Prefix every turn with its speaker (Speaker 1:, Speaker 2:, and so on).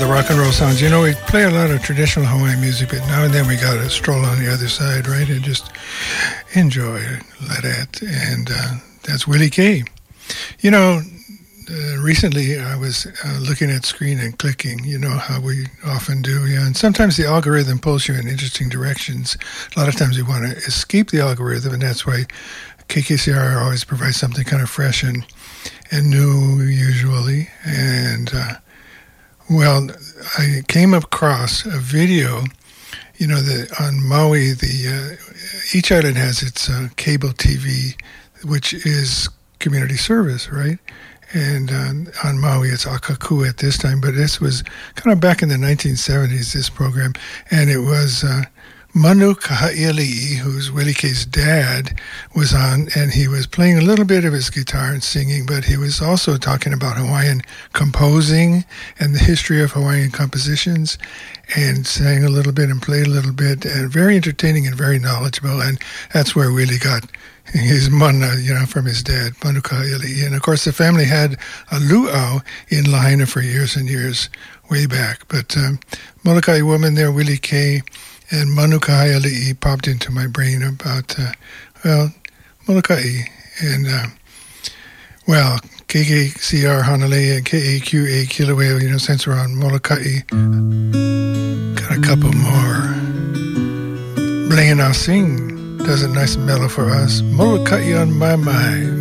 Speaker 1: rock and roll sounds. You know, we play a lot of traditional Hawaiian music, but now and then we got to stroll on the other side, right, and just enjoy it, let it. And that's Willie K. You know, recently I was looking at screen and clicking, you know how we often do, yeah. And sometimes the algorithm pulls you in interesting directions. A lot of times you want to escape the algorithm, and that's why KKCR always provides something kind of fresh and new, usually. And well, I came across a video, you know, that on Maui, each island has its cable TV, which is community service, right? And on Maui, it's Akaku at this time, but this was kind of back in the 1970s, this program, and it was Manu Kahaiali'i, who's Willie K's dad, was on, and he was playing a little bit of his guitar and singing, but he was also talking about Hawaiian composing and the history of Hawaiian compositions, and sang a little bit and played a little bit, and very entertaining and very knowledgeable, and that's where Willie got his mana, you know, from his dad, Manu Kahaiali'i. And of course, the family had a luau in Lahaina for years and years, way back. But Molokai woman there, Willie K., and Manu Kahaiali'i popped into my brain about, Molokai. And, KKCR Hanalei and KAQA Kilauea, you know, since we're on Molokai, got a couple more. Blaine Sing does a nice mellow for us. Molokai on my mind.